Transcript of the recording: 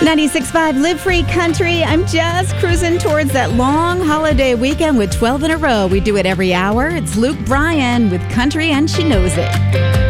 96.5 Live Free Country. I'm just cruising towards that long holiday weekend with 12 in a row. We do it every hour. It's Luke Bryan with Country and She Knows It.